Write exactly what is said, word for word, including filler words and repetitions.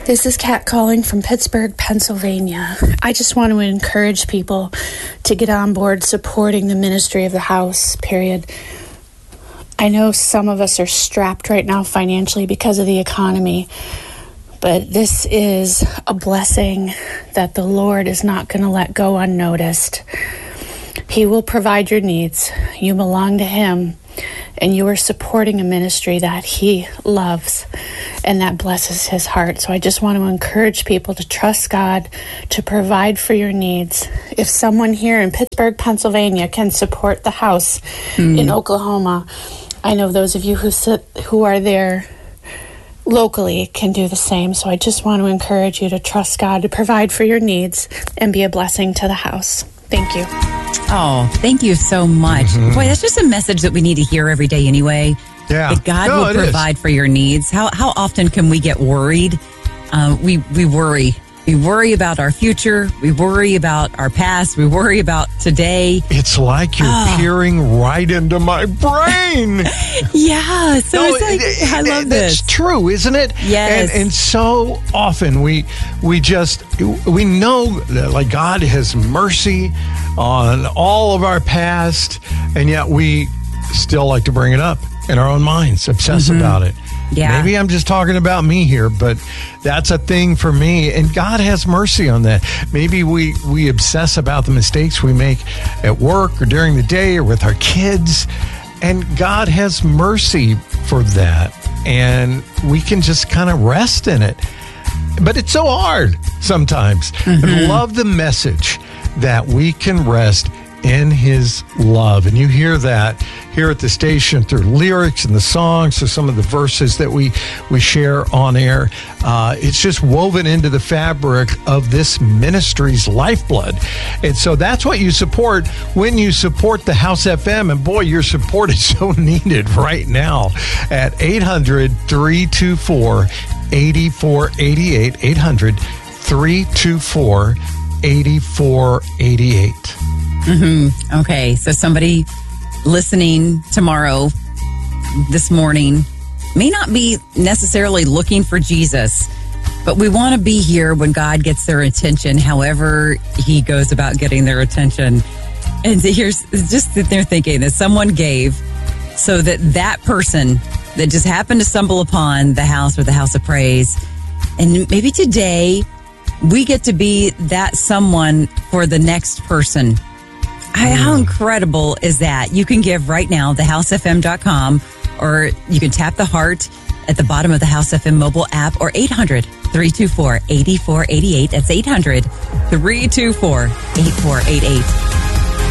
This is Kat calling from Pittsburgh, Pennsylvania. I just want to encourage people to get on board supporting the ministry of the house, period. I know some of us are strapped right now financially because of the economy, but this is a blessing that the Lord is not going to let go unnoticed. He will provide your needs. You belong to Him, and you are supporting a ministry that He loves and that blesses His heart. So I just want to encourage people to trust God to provide for your needs. If someone here in Pittsburgh, Pennsylvania can support the house mm. in Oklahoma, I know those of you who sit, who are there locally can do the same. So I just want to encourage you to trust God to provide for your needs and be a blessing to the house. Thank you. Oh, thank you so much. Mm-hmm. Boy, that's just a message that we need to hear every day anyway. Yeah. That God no, will provide is. for your needs. How how often can we get worried? Uh, we, we worry. We worry about our future. We worry about our past. We worry about today. It's like you're oh. peering right into my brain. Yeah. So no, it's like, it, I love it, this. That's true, isn't it? Yes. And, and so often we we just, we know that like God has mercy on all of our past, and yet we still like to bring it up in our own minds, obsess mm-hmm. about it. Yeah. Maybe I'm just talking about me here, but that's a thing for me. And God has mercy on that. Maybe we, we obsess about the mistakes we make at work or during the day or with our kids. And God has mercy for that. And we can just kind of rest in it. But it's so hard sometimes. Mm-hmm. But love the message that we can rest in His love. And you hear that here at the station through lyrics and the songs, so some of the verses that we, we share on air. Uh, it's just woven into the fabric of this ministry's lifeblood. And so that's what you support when you support the House F M. And boy, your support is so needed right now at eight hundred, three two four, eight four eight eight, eight hundred, three two four, eight four eight eight. Mm-hmm. Okay, so somebody listening tomorrow, this morning, may not be necessarily looking for Jesus, but we want to be here when God gets their attention, however He goes about getting their attention. And here's just that they're thinking that someone gave so that that person that just happened to stumble upon the house or the house of praise, and maybe today we get to be that someone for the next person. How incredible is that? You can give right now, the house f m dot com, or you can tap the heart at the bottom of the House F M mobile app, or eight hundred, three two four, eight four eight eight. That's eight hundred, three two four, eight four eight eight.